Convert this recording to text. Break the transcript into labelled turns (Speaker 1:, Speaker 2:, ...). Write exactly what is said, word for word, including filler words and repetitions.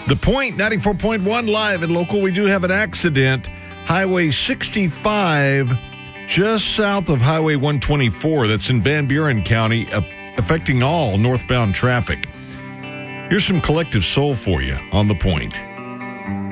Speaker 1: The Point, ninety-four point one live and local. We do have an accident. Highway sixty-five, just south of Highway one twenty-four. That's in Van Buren County, uh, affecting all northbound traffic. Here's some Collective Soul for you on The Point.